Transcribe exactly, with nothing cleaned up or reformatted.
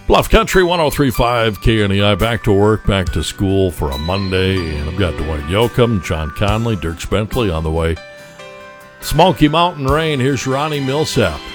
Bluff Country one oh three point five K N E I, back to work, back to school for a Monday, and I've got Dwayne Yoakam, John Conley, Dirk Bentley on the way. Smoky Mountain Rain, here's Ronnie Millsap.